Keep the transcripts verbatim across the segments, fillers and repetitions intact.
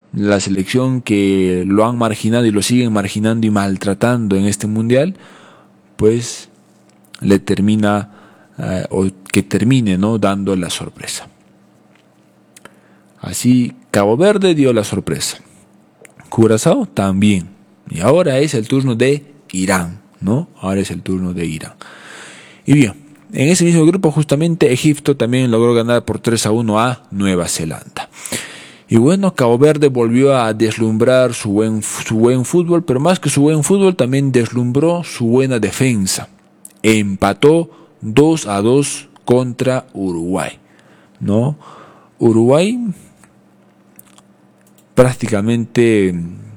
la selección que lo han marginado y lo siguen marginando y maltratando en este mundial, pues le termina eh, o que termine, ¿no?, dando la sorpresa. Así Cabo Verde dio la sorpresa, Curazao también, y ahora es el turno de Irán, ¿no? Ahora es el turno de Irán. Y bien, en ese mismo grupo justamente Egipto también logró ganar por tres a uno a Nueva Zelanda. Y bueno, Cabo Verde volvió a deslumbrar su buen, su buen fútbol, pero más que su buen fútbol también deslumbró su buena defensa. Empató dos a dos contra Uruguay, ¿no? Uruguay prácticamente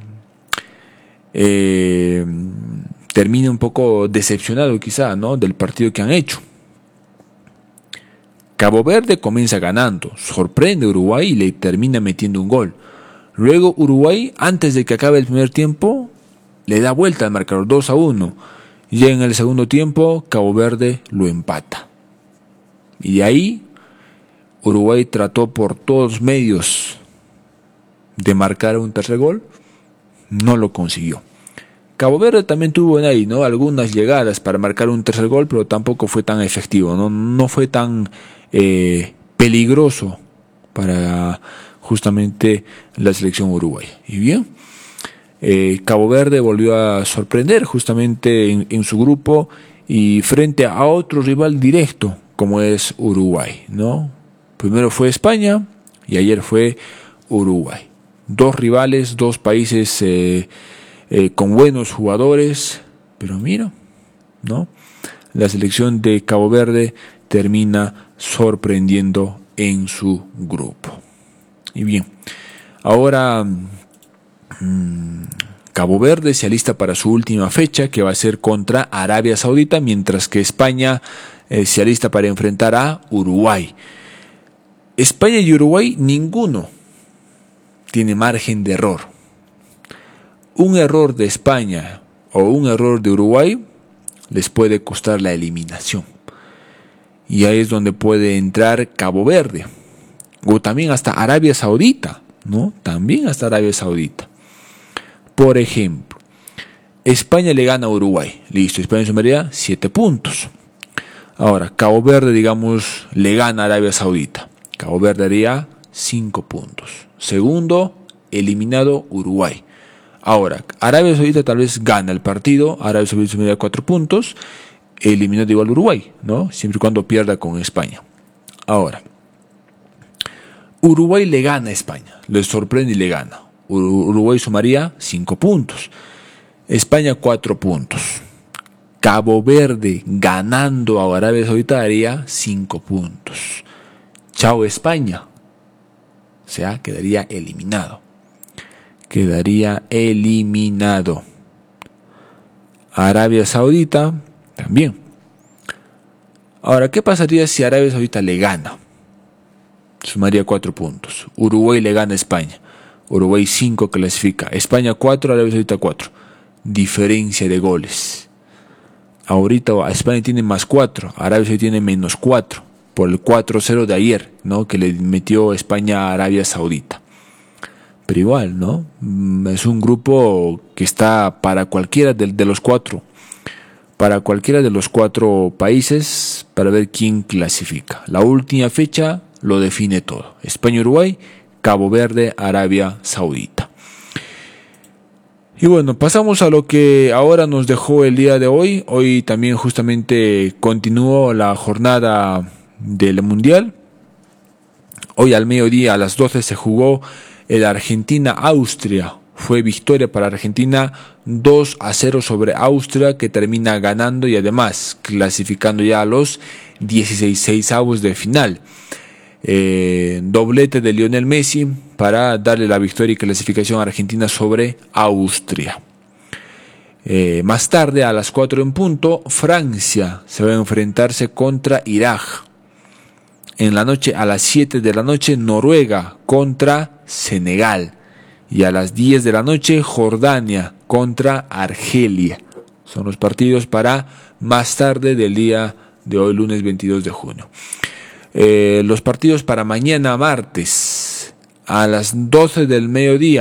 eh, termina un poco decepcionado quizá, ¿no?, del partido que han hecho. Cabo Verde comienza ganando, sorprende a Uruguay y le termina metiendo un gol. Luego Uruguay, antes de que acabe el primer tiempo, le da vuelta al marcador dos a uno. Ya en el segundo tiempo, Cabo Verde lo empata. Y de ahí, Uruguay trató por todos medios de marcar un tercer gol, no lo consiguió. Cabo Verde también tuvo en ahí, ¿no?, algunas llegadas para marcar un tercer gol, pero tampoco fue tan efectivo, no, no fue tan eh, peligroso para justamente la selección uruguaya. Y bien, eh, Cabo Verde volvió a sorprender justamente en, en su grupo y frente a otro rival directo como es Uruguay, ¿no? Primero fue España y ayer fue Uruguay. Dos rivales, dos países eh, eh, con buenos jugadores, pero mira, ¿no?, la selección de Cabo Verde termina sorprendiendo en su grupo. Y bien, ahora mmm, Cabo Verde se alista para su última fecha, que va a ser contra Arabia Saudita, mientras que España eh, se alista para enfrentar a Uruguay. España y Uruguay, ninguno tiene margen de error. Un error de España o un error de Uruguay les puede costar la eliminación. Y ahí es donde puede entrar Cabo Verde. O también hasta Arabia Saudita, ¿no? También hasta Arabia Saudita. Por ejemplo, España le gana a Uruguay. Listo, España sumaría siete puntos. Ahora, Cabo Verde, digamos, le gana a Arabia Saudita. Cabo Verde haría cinco puntos. Segundo, eliminado Uruguay. Ahora, Arabia Saudita tal vez gana el partido. Arabia Saudita sumaría cuatro puntos. Eliminado igual Uruguay, ¿no? Siempre y cuando pierda con España. Ahora, Uruguay le gana a España. Le sorprende y le gana. Uruguay sumaría cinco puntos. España cuatro puntos. Cabo Verde ganando a Arabia Saudita haría cinco puntos. Chao España. O sea, quedaría eliminado. Quedaría eliminado. Arabia Saudita también. Ahora, ¿qué pasaría si Arabia Saudita le gana? Sumaría cuatro puntos. Uruguay le gana a España. Uruguay cinco clasifica. España cuatro, Arabia Saudita cuatro. Diferencia de goles. Ahorita España tiene más cuatro, Arabia Saudita tiene menos cuatro, por el cuatro cero de ayer, ¿no?, que le metió España a Arabia Saudita. Pero igual, ¿no? Es un grupo que está para cualquiera de, de los cuatro. Para cualquiera de los cuatro países, para ver quién clasifica. La última fecha lo define todo. España, Uruguay, Cabo Verde, Arabia Saudita. Y bueno, pasamos a lo que ahora nos dejó el día de hoy. Hoy también justamente continuó la jornada del Mundial. Hoy al mediodía a las doce se jugó el Argentina-Austria. Fue victoria para Argentina dos a cero sobre Austria, que termina ganando y además clasificando ya a los dieciseisavos de final. Eh, doblete de Lionel Messi para darle la victoria y clasificación a Argentina sobre Austria. Eh, más tarde, a las cuatro en punto, Francia se va a enfrentarse contra Irak. En la noche, a las siete de la noche, Noruega contra Senegal. Y a las diez de la noche, Jordania contra Argelia. Son los partidos para más tarde del día de hoy, lunes veintidós de junio. Eh, los partidos para mañana martes a las doce del mediodía.